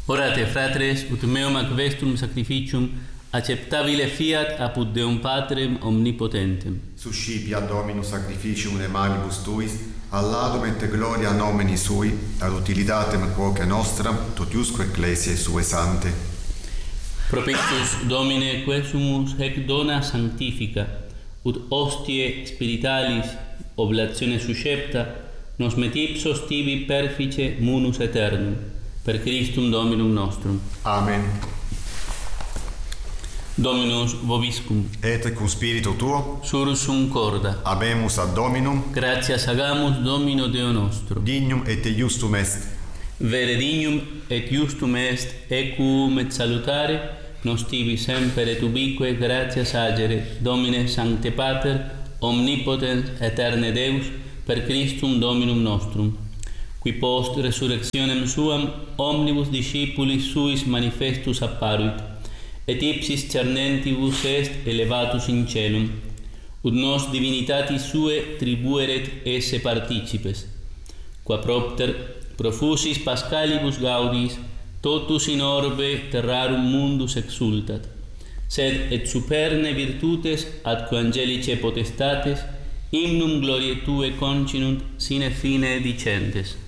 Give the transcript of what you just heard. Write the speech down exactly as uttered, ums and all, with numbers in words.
Orate, fratres, ut meum ac vestum sacrificium acceptabile fiat apud Deum Patrem omnipotentem. Suscipia Dominus sacrificium de manibus tuis, alladum et gloria nomini sui, ad utilitatem quoque nostram, totiusque ecclesiae sue sante. Propitius Domine quesumus hec dona sanctifica, ut hostie spiritualis oblatione suscepta, nos met ipsos tibi perfice munus aeternum, per Christum Dominum nostrum. Amen. Dominus vobiscum. Et cum spiritu tuo, Sursum corda. habemus ad Dominum, Gratias agamus Domino Deo nostro. dignum et justum est. Vere dignum et justum est, equum et salutare, nos tibi semper et ubique gratias agere, Domine Sancte Pater, omnipotens aeterne Deus, per Christum Dominum nostrum, qui post resurrectionem suam omnibus discipulis suis manifestus apparuit, et ipsis cernentibus est elevatus in celum, ut nos divinitatis sue tribueret esse participes, qua propter profusis Pascalibus gaudis, totus in orbe terrarum mundus exultat, sed et superne virtutes atque angelice potestates, hymnum gloriae Tue continunt sine fine dicentes.